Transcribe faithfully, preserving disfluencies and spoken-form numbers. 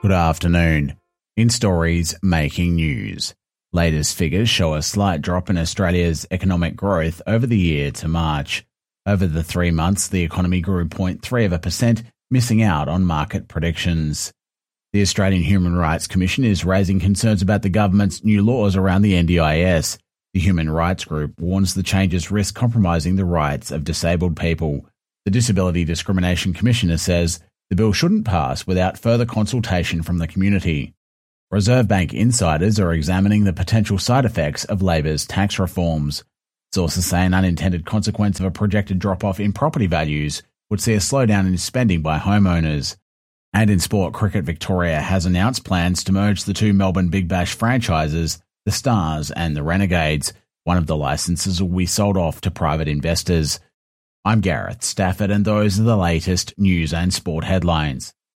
Good afternoon. In stories making news, latest figures show a slight drop in Australia's economic growth over the year to March. Over the three months, the economy grew zero point three of a percent, missing out on market predictions. The Australian Human Rights Commission is raising concerns about the government's new laws around the N D I S. The human rights group warns the changes risk compromising the rights of disabled people. The Disability Discrimination Commissioner says the bill shouldn't pass without further consultation from the community. Reserve Bank insiders are examining the potential side effects of Labor's tax reforms. Sources say an unintended consequence of a projected drop-off in property values would see a slowdown in spending by homeowners. And in sport, Cricket Victoria has announced plans to merge the two Melbourne Big Bash franchises, the Stars and the Renegades. One of the licences will be sold off to private investors. I'm Gareth Stafford, and those are the latest news and sport headlines.